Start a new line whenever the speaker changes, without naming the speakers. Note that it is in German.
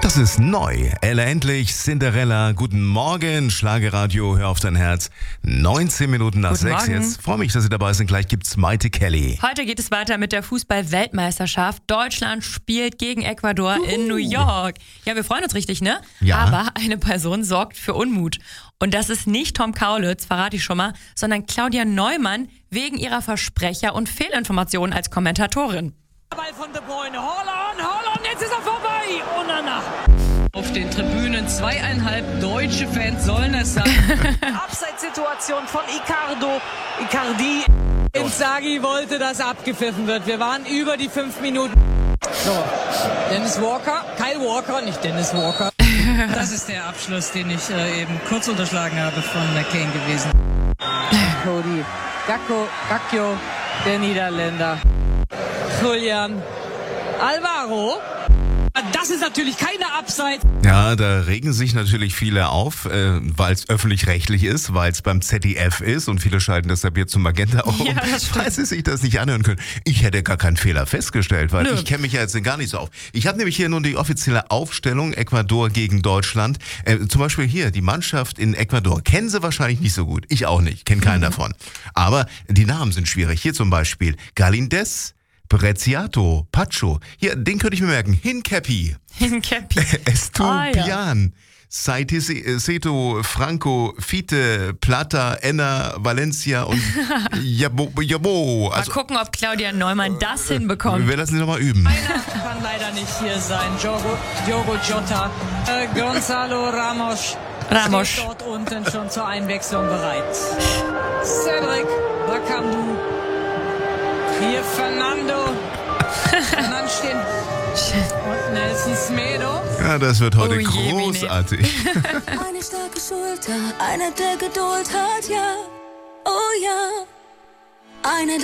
Das ist neu. Ella Endlich, Cinderella. Guten Morgen, Schlagerradio, hör auf dein Herz. 19 Minuten nach 6 jetzt. Freue mich, dass Sie dabei sind. Gleich gibt's Maite Kelly.
Heute geht es weiter mit der Fußball-Weltmeisterschaft. Deutschland spielt gegen Ecuador in New York. Ja, wir freuen uns richtig, ne?
Ja.
Aber eine Person sorgt für Unmut. Und das ist nicht Tom Kaulitz, verrate ich schon mal, sondern Claudia Neumann wegen ihrer Versprecher und Fehlinformationen als Kommentatorin.
Ball von De Bruyne, Haaland, jetzt ist er vorbei. Oh, na.
Auf den Tribünen 2,5 deutsche Fans sollen es sein.
Abseitssituation von Icardi. Inzaghi wollte, dass abgepfiffen wird. Wir waren über die 5 Minuten. So, Kyle Walker, nicht Dennis Walker.
Das ist der Abschluss, den ich eben kurz unterschlagen habe von Kane gewesen.
Cody, Gakpo, der Niederländer. Julian Alvaro. Das ist natürlich keine Abseits.
Ja, da regen sich natürlich viele auf, weil es öffentlich-rechtlich ist, weil es beim ZDF ist und viele schalten deshalb jetzt zum Magenta auch um, weil sie sich das nicht anhören können. Ich hätte gar keinen Fehler festgestellt, weil ich kenne mich ja jetzt gar nicht so auf. Ich habe nämlich hier nun die offizielle Aufstellung Ecuador gegen Deutschland. Zum Beispiel hier, die Mannschaft in Ecuador. Kennen sie wahrscheinlich nicht so gut. Ich auch nicht, kenne keinen davon. Aber die Namen sind schwierig. Hier zum Beispiel Galíndez, Preciado, Pacho. Hier, den könnte ich mir merken. Hincapi. Estupian. Seito, Franco, Fiete, Plata, Enna, Valencia und Jabo.
Mal gucken, ob Claudia Neumann das hinbekommt.
Wir lassen sie nochmal üben.
Einer kann leider nicht hier sein. Diogo Jota. Gonzalo Ramos. Steht dort unten schon zur Einwechslung bereit. Cedric Bakambu. Hier Fernando. Und dann stehen und Nelson Semedo.
Ja, das wird heute großartig.
Eine starke Schulter, eine der Geduld hat, ja. Oh ja. Eine